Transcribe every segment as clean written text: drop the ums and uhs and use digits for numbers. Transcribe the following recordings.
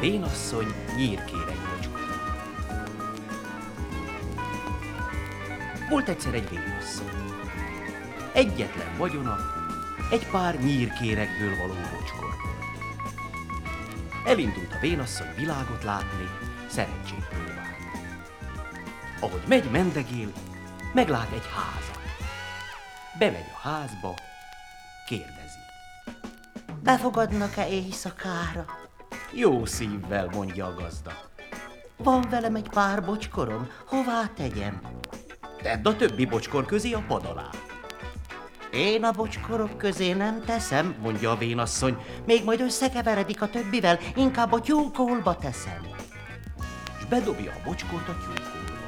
vénasszony nyírkéreg bocskor. Volt egyszer egy vénasszony. Egyetlen vagyona egy pár nyírkéregből való bocskor. Elindult a vénasszony világot látni, szerencsét próbál. Ahogy megy, mendegél, meglát egy házat. Bemegy a házba, kérdezi. Befogadnak-e éjszakára? Jó szívvel, mondja a gazda. Van velem egy pár bocskorom, hová tegyem? Tedd a többi bocskor közé a pad alá. Én a bocskorok közé nem teszem, mondja a vénasszony, még majd összekeveredik a többivel, inkább a tyúkolba teszem. És bedobja a bocskort a tyúkolba.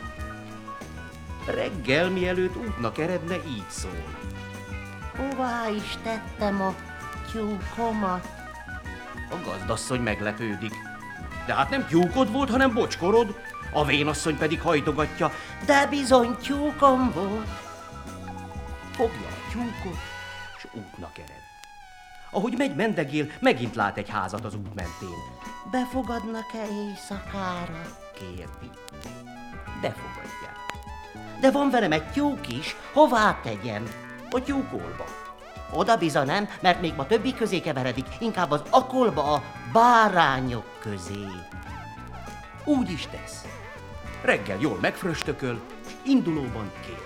Reggel, mielőtt útnak eredne, így szól. Hová is tettem a tyúkomat? A gazdasszony meglepődik. De hát nem tyúkod volt, hanem bocskorod. A vénasszony pedig hajtogatja. De bizony tyúkom volt. Fogja a tyúkot, és útnak ered. Ahogy megy, mendegél, megint lát egy házat az út mentén. Befogadnak-e éjszakára? Kérdi. Befogadják. De van velem egy tyúk is, hová tegyem? A tyúkolba. Oda bizony nem, mert még ma többi közé keveredik, inkább az akolba, a bárányok közé. Úgy is tesz. Reggel jól megfröstököl, és indulóban kér.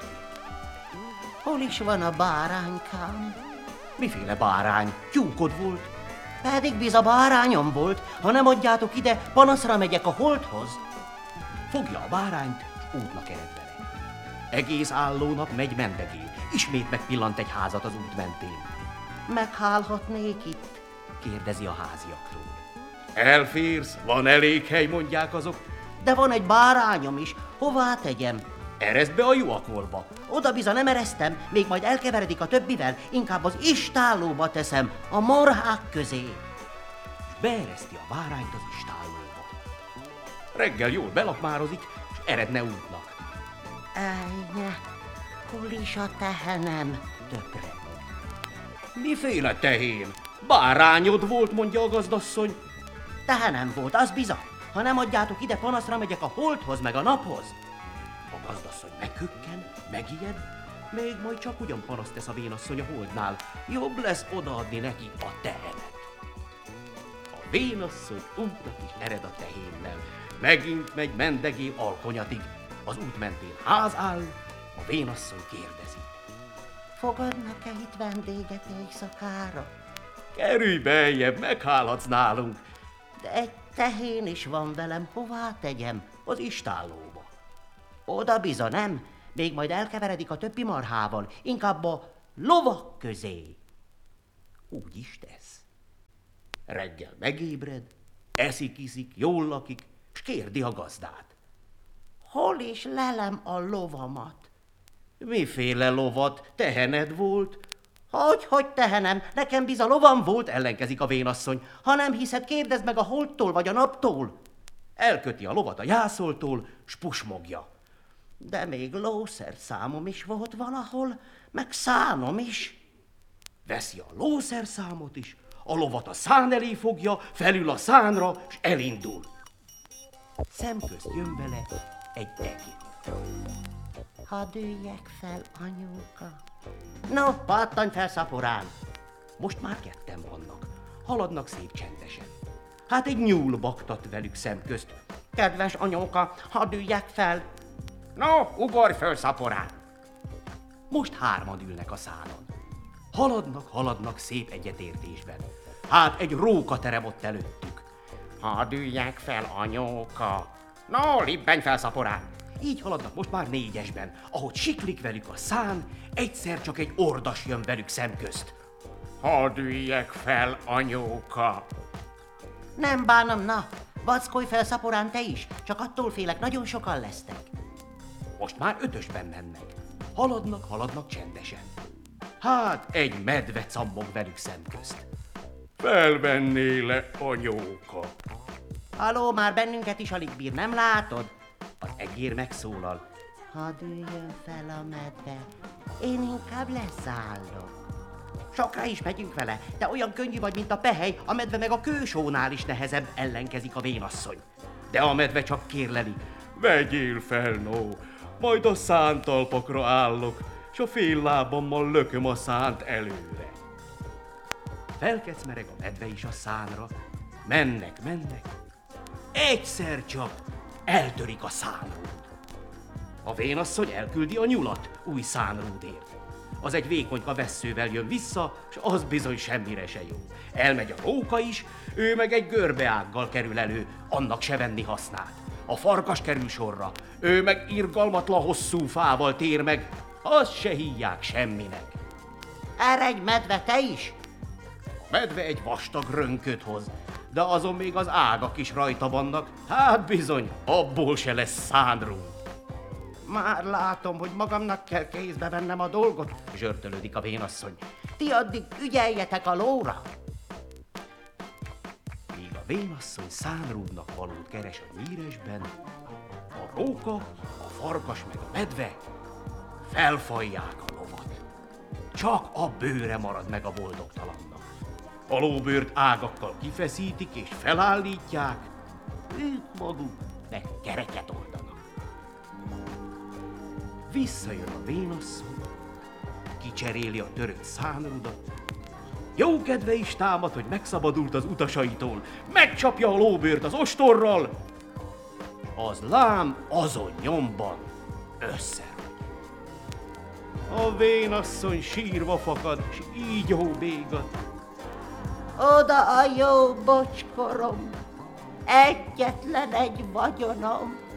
Hol is van a báránykám? Miféle bárány? Tyúkod volt? Pedig biz a bárányom volt, ha nem adjátok ide, panaszra megyek a holthoz. Fogja a bárányt, és útnak ered vele. Egész álló nap megy, mendegél. Ismét megpillant egy házat az út mentén. Meghálhatnék itt? Kérdezi a háziaktól. Elférsz, van elég hely, mondják azok. De van egy bárányom is, hová tegyem? Ereszd be a juhakolba. Oda bizony nem eresztem, még majd elkeveredik a többivel, inkább az istállóba teszem, a marhák közé. És beereszti a bárányt az istállóba. Reggel jól belakmározik, és eredne útnak. Ejnye, hol is a tehenem? Töpreng. Miféle tehén? Bárányod volt, mondja a gazdasszony. Tehenem volt, az bizony. Ha nem adjátok ide, panaszra megyek a holdhoz, meg a naphoz. A gazdasszony megkökken, megijed, még majd csak ugyan panaszt tesz a vénasszony a holdnál. Jobb lesz odaadni neki a tehenet. A vénasszony útnak is ered a tehénnel. Megint megy, mendegél alkonyatig. Az út mentén ház áll, a vénasszony kérdezi. Fogadnak-e itt vendéget éjszakára? Kerülj beljebb, meghálhatsz nálunk. De egy tehén is van velem, hová tegyem? Az istállóba. Oda bizony nem, még majd elkeveredik a többi marhával, inkább a lovak közé. Úgy is tesz. Reggel megébred, eszik-iszik, jól lakik, s kérdi a gazdát. Hol is lelem a lovamat? Miféle lovat? Tehened volt? Hogy tehenem, nekem biz a lovam volt, ellenkezik a vénasszony. Ha nem hiszed, kérdezd meg a holdtól vagy a naptól. Elköti a lovat a jászoltól, s pusmogja. De még lószerszámom is volt valahol, meg szánom is. Veszi a lószerszámot is, a lovat a szán elé fogja, felül a szánra, s elindul. Szemközt jön vele egy tekén. Hadd üljek fel, anyóka. No, pattanj fel, szaporán. Most már ketten vannak, haladnak szép csendesen. Hát egy nyúl baktat velük szemközt. Kedves anyóka, hadd üljek fel. No, ugorj föl, szaporán. Most hárman ülnek a szánon. Haladnak szép egyetértésben. Hát egy róka terem ott előttük. Hadd üljek fel, anyóka. No, libbenj fel, szaporán. Így haladnak most már négyesben. Ahogy siklik velük a szán, egyszer csak egy ordas jön velük szemközt. Hadd üljek fel, anyóka. Nem bánom, na, vackolj fel, szaporán, te is. Csak attól félek, nagyon sokan lesztek. Most már ötösben mennek. Haladnak csendesen. Hát egy medve cammog velük szemközt. Felvennél-e, anyóka? Haló, már bennünket is alig bír, nem látod? Az egér megszólal. Hadd üljön fel a medve, én inkább leszállok. Sokra is megyünk vele, de olyan könnyű vagy, mint a pehely, a medve meg a kősónál is nehezebb, ellenkezik a vénasszony. De a medve csak kérleli. Vegyél fel, no, majd a szántalpakra állok, s a fél lábammal lököm a szánt előre. Felkecmereg a medve is a szánra. Mennek. Egyszer csak eltörik a szánród. A vénasszony elküldi a nyulat új szánródért. Az egy vékonyka vesszővel jön vissza, s az bizony semmire se jó. Elmegy a róka is, ő meg egy görbeággal kerül elő, annak se venni hasznát. A farkas kerül sorra, ő meg irgalmatlan hosszú fával tér meg, azt se híják semminek. Eredj, medve, te is! A medve egy vastag rönköt hoz, de azon még az ágak is rajta vannak, hát bizony, abból se lesz szánród. Már látom, hogy magamnak kell kézbe vennem a dolgot, Zsörtölődik a vénasszony. ti addig ügyeljetek a lóra. Míg a vénasszony szánródnak valót keres a nyíresben, a róka, a farkas meg a medve felfajják a lovat. Csak a bőre marad meg a boldogtalannak. A lóbőrt ágakkal kifeszítik és felállítják, ők maguk meg kereket oldanak. Visszajön a vénasszony, kicseréli a törött szánrudat, jó kedve is támad, hogy megszabadult az utasaitól, megcsapja a lóbőrt az ostorral, az lám azon nyomban összerogy. A vénasszony sírva fakad, s így óbégat. Oda a jó bocskorom, egyetlen egy vagyonom,